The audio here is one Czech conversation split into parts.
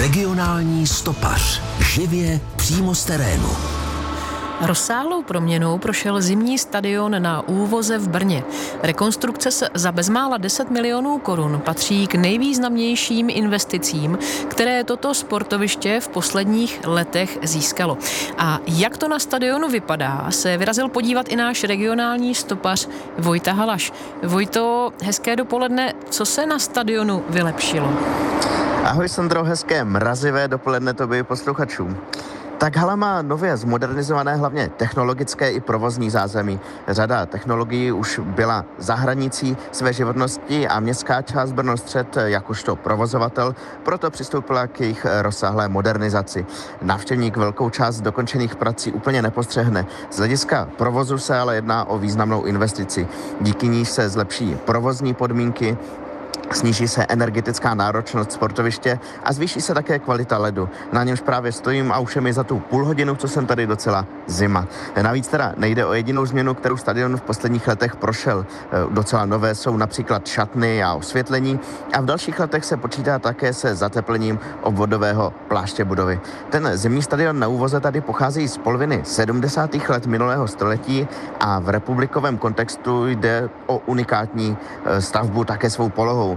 Regionální stopař. Živě přímo z terénu. Rozsáhlou proměnou prošel zimní stadion na Úvoze v Brně. Rekonstrukce se za bezmála 10 milionů korun patří k nejvýznamnějším investicím, které toto sportoviště v posledních letech získalo. A jak to na stadionu vypadá, se vyrazil podívat i náš regionální stopař Vojta Halaš. Vojto, hezké dopoledne. Co se na stadionu vylepšilo? Ahoj Sandro, hezké mrazivé dopoledne tobě i posluchačům. Tak hala má nově zmodernizované hlavně technologické i provozní zázemí. Řada technologií už byla za hranicí své životnosti a městská část Brno-střed jakožto provozovatel proto přistoupila k jejich rozsáhlé modernizaci. Návštěvník velkou část dokončených prací úplně nepostřehne. Z hlediska provozu se ale jedná o významnou investici. Díky níž se zlepší provozní podmínky, sníží se energetická náročnost sportoviště a zvýší se také kvalita ledu. Na němž právě stojím a už je mi za tu půl hodinu, co jsem tady, docela zima. Navíc teda nejde o jedinou změnu, kterou stadion v posledních letech prošel. Docela nové jsou například šatny a osvětlení a v dalších letech se počítá také se zateplením obvodového pláště budovy. Ten zimní stadion na Úvoze tady pochází z poloviny 70. let minulého století a v republikovém kontextu jde o unikátní stavbu také svou polohou.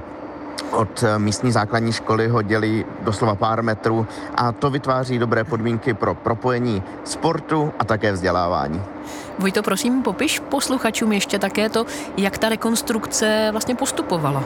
Od místní základní školy ho dělí doslova pár metrů a to vytváří dobré podmínky pro propojení sportu a také vzdělávání. Vojto, prosím, popiš posluchačům ještě také to, jak ta rekonstrukce vlastně postupovala.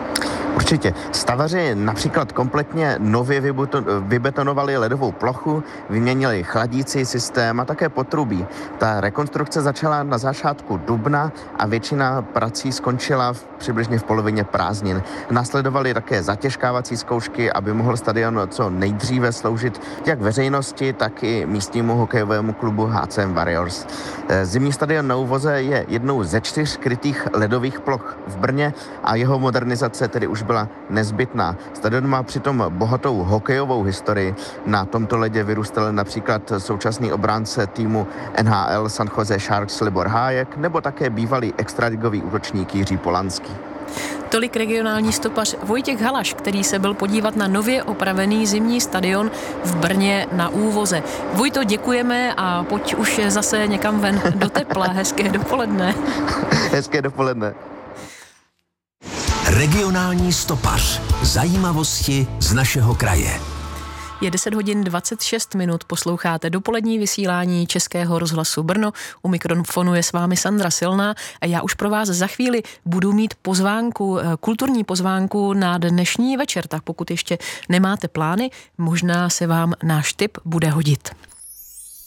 Určitě. Stavaři například kompletně nově vybetonovali ledovou plochu, vyměnili chladící systém a také potrubí. Ta rekonstrukce začala na začátku dubna a většina prací skončila přibližně v polovině prázdnin. Následovaly také zatěžkávací zkoušky, aby mohl stadion co nejdříve sloužit jak veřejnosti, tak i místnímu hokejovému klubu HCM Warriors. Zimní stadion na Úvoze je jednou ze 4 krytých ledových ploch v Brně a jeho modernizace tedy už byla nezbytná. Stadion má přitom bohatou hokejovou historii. Na tomto ledě vyrůstal například současný obránce týmu NHL San Jose Sharks Libor Hájek nebo také bývalý extraligový útočník Jiří Polanský. Tolik regionální stopař Vojtěch Halaš, který se byl podívat na nově opravený zimní stadion v Brně na Úvoze. Vojto, děkujeme a pojď už zase někam ven do tepla. Hezké dopoledne. Hezké dopoledne. Regionální stopař. Zajímavosti z našeho kraje. Je 10 hodin 26 minut, posloucháte dopolední vysílání Českého rozhlasu Brno. U mikrofonu je s vámi Sandra Silná a já už pro vás za chvíli budu mít pozvánku, kulturní pozvánku na dnešní večer, tak pokud ještě nemáte plány, možná se vám náš tip bude hodit.